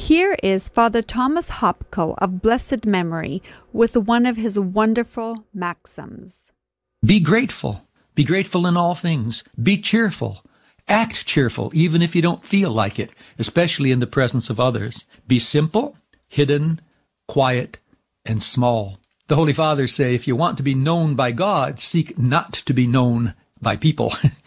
Here is Father Thomas Hopko of blessed memory with one of his wonderful maxims. Be grateful. Be grateful in all things. Be cheerful. Act cheerful, even if you don't feel like it, especially in the presence of others. Be simple, hidden, quiet, and small. The Holy Fathers say, if you want to be known by God, seek not to be known by people.